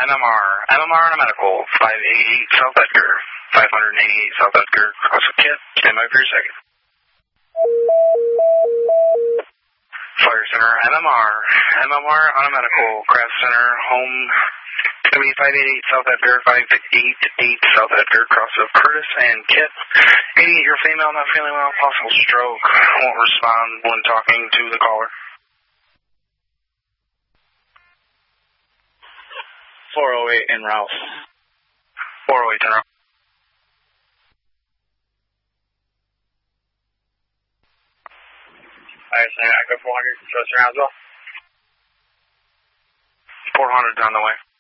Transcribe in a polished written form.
MMR on a medical, 588 South Edgar, 588 South Edgar, cross with Kit, stand by for your second. Fire Center, MMR on a medical, Craft Center, home, it's going to be 588 South Edgar, 588 South Edgar, cross of Curtis and Kit. 88-year female, not feeling well, possible stroke, won't respond when talking to the caller. 408 en route. 408 en route. Fire Center, I go 400, control surround as well. 400's on the way.